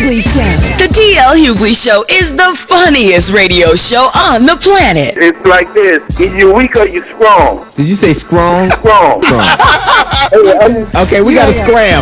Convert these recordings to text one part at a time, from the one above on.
Hughley Show. The DL Hughley Show is the funniest radio show on the planet. It's like this. Either you weak or you strong. Did you say strong? Strong. Okay, we got to scram.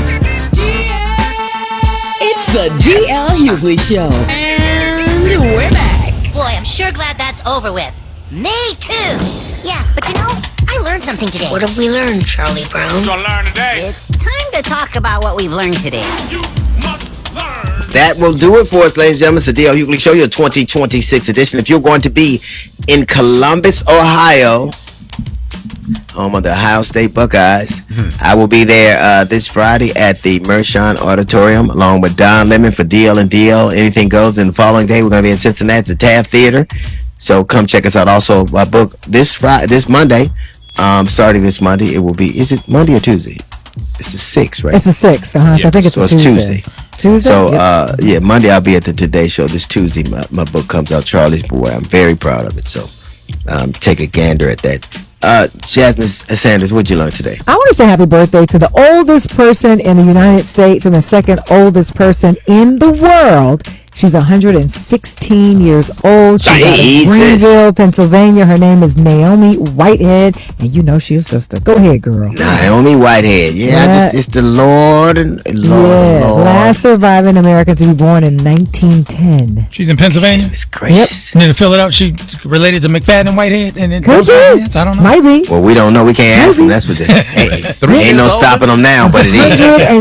It's the DL Hughley Show. And we're back. Boy, I'm sure glad that's over with. Me too. Yeah, but you know, I learned something today. What have we learned, Charlie Brown? What you gonna learn today? It's time to talk about what we've learned today. You must learn. That will do it for us, ladies and gentlemen. It's the DL Hughley Show, your 2026 edition. If you're going to be in Columbus, Ohio, home of the Ohio State Buckeyes, I will be there this Friday at the Mershon Auditorium, along with Don Lemon for DL and DL. Anything Goes. And the following day, we're going to be in Cincinnati at the Taft Theater. So come check us out. Also, my book this Monday, starting this Monday, it will be. Is it Monday or Tuesday? It's the 6th, right? It's the 6th. So I think it's Tuesday. Tuesday. So yeah, Monday I'll be at the Today Show. This Tuesday, my book comes out, Charlie's Boy. I'm very proud of it. So take a gander at that. Jasmine Sanders, what'd you learn today? I want to say happy birthday to the oldest person in the United States and the second oldest person in the world. She's 116 years old. She's out of Greenville, Pennsylvania. Her name is Naomi Whitehead, and you know she's your sister. Go ahead, girl. Naomi Whitehead. Yeah. It's the Lord and Lord. Last surviving American to be born in 1910. She's in Pennsylvania. It's gracious. And then to fill it out, she related to McFadden Whitehead. And could be. I don't know. Might be. Well, we don't know. We can't ask them. That's what they ain't no stopping them now, but it is.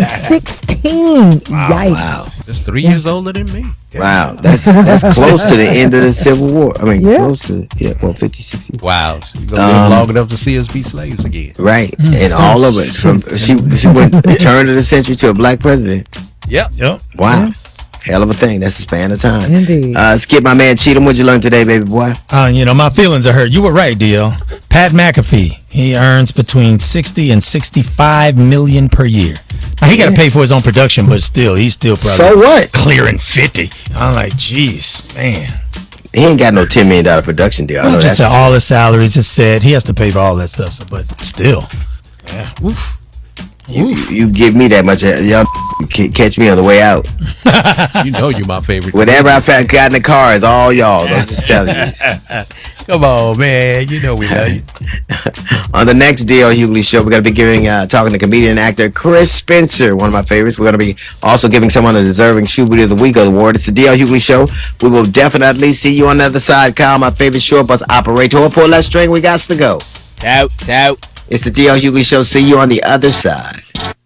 116. Yikes. Wow. That's 3 years older than me. Wow, that's close to the end of the Civil War. I mean, close to 50, 60. Wow, you're gonna live long enough to see us be slaves again. Right, and all of it from she went turn of the century to a black president. Yep. Wow, hell of a thing. That's the span of time. Indeed. Skip, my man Cheatham, what'd you learn today, baby boy? My feelings are hurt. You were right, DL. Pat McAfee, he earns between 60 and 65 million per year. Now, he got to pay for his own production, but still, he's still probably so what? Clearing 50. I'm like, geez, man. He ain't got no $10 million production deal. I know just all his salaries is set. He has to pay for all that stuff, but still. Yeah. Oof. You give me that much, y'all catch me on the way out. You know you're my favorite. Whatever I got in the car is all y'all. I'm just telling you. Come on, man. You know we love you. On the next DL Hughley Show, we're going to be talking to comedian and actor Chris Spencer, one of my favorites. We're going to be also giving someone a deserving Shubity of the Week award. It's the DL Hughley Show. We will definitely see you on the other side. Kyle, my favorite short bus operator. Pull that string. We got to go. Tout. It's the DL Hughley Show. See you on the other side.